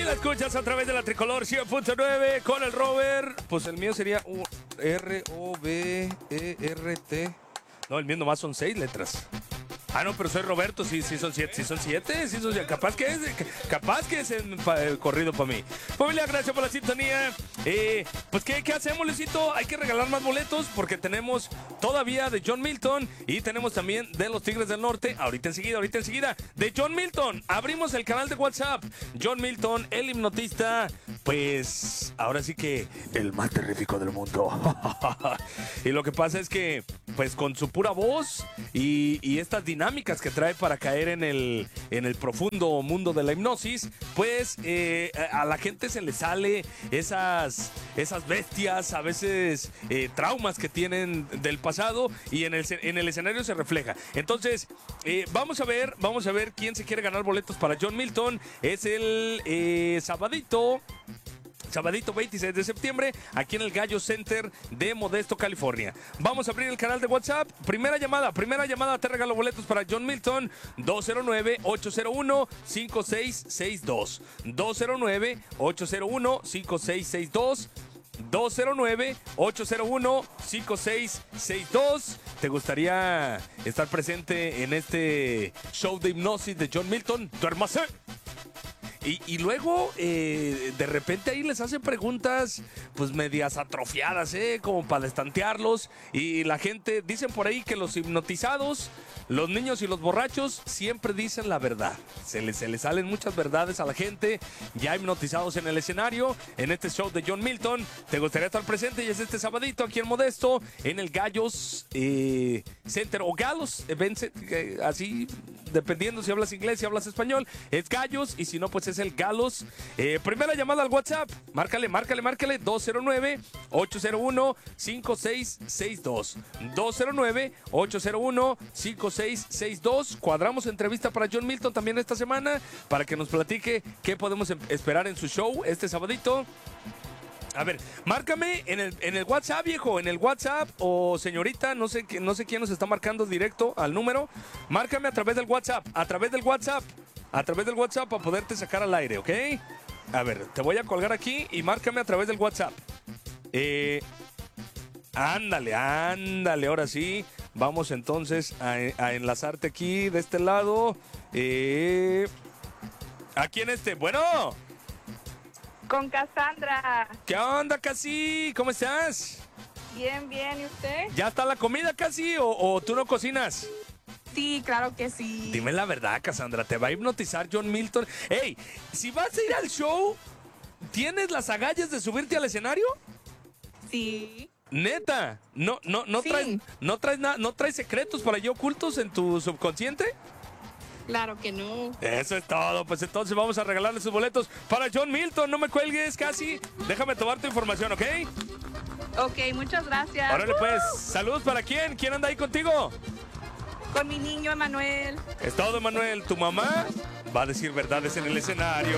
la escuchas a través de la Tricolor 100.9 con el Robert. Pues el mío sería R-O-B-E-R-T. No, el mío nomás son 6 letras. Ah, no, pero soy Roberto, sí son 7, sí son 7, capaz que es el corrido para mí. Familia, gracias por la sintonía. Pues, ¿qué hacemos, Luisito? Hay que regalar más boletos porque tenemos todavía de John Milton y tenemos también de los Tigres del Norte. Ahorita enseguida. De John Milton, abrimos el canal de WhatsApp. John Milton, el hipnotista, pues, ahora sí que el más terrífico del mundo. Y lo que pasa es que, pues, con su pura voz y estas dinámicas que trae para caer en el profundo mundo de la hipnosis, pues a la gente se le sale esas bestias, a veces traumas que tienen del pasado y en el escenario se refleja. Entonces, vamos a ver quién se quiere ganar boletos para John Milton. Es el sabadito 26 de septiembre, aquí en el Gallo Center de Modesto, California. Vamos a abrir el canal de WhatsApp. Primera llamada, te regalo boletos para John Milton. 209-801-5662. 209-801-5662. 209-801-5662. ¿Te gustaría estar presente en este show de hipnosis de John Milton? ¡Duérmase! Y luego, de repente ahí les hacen preguntas, pues medias atrofiadas, como para destantearlos. Y la gente, dicen por ahí que los hipnotizados, los niños y los borrachos siempre dicen la verdad. Se les salen muchas verdades a la gente, ya hipnotizados en el escenario, en este show de John Milton. ¿Te gustaría estar presente? Y es este sabadito aquí en Modesto, en el Gallos Center o Galos, así, dependiendo si hablas inglés, si hablas español, es Gallos, y si no, pues es el Galos. Primera llamada al WhatsApp, márcale, 209-801-5662. 209-801-5662. Cuadramos entrevista para John Milton también esta semana, para que nos platique qué podemos esperar en su show este sabadito. A ver, márcame en el WhatsApp, viejo, en el WhatsApp, o señorita, no sé quién nos está marcando directo al número. Márcame a través del WhatsApp, para poderte sacar al aire, ¿ok? A ver, te voy a colgar aquí y márcame a través del WhatsApp. Ándale, ahora sí. Vamos entonces a enlazarte aquí de este lado. Aquí en este, bueno. Con Cassandra. ¿Qué onda, Casi? ¿Cómo estás? Bien, ¿y usted? ¿Ya está la comida, Casi, o tú no cocinas? Sí, claro que sí. Dime la verdad, Cassandra, ¿te va a hipnotizar John Milton? Ey, si vas a ir al show, ¿tienes las agallas de subirte al escenario? Sí. ¿Neta? ¿No Sí. traes secretos por ahí ocultos en tu subconsciente? Claro que no. Eso es todo, pues entonces vamos a regalarle sus boletos para John Milton. No me cuelgues, Casi. Déjame tomar tu información, ¿ok? Ok, muchas gracias. Órale, pues, saludos para quién. ¿Quién anda ahí contigo? Con mi niño Emanuel. Es todo, Emanuel. Tu mamá va a decir verdades en el escenario.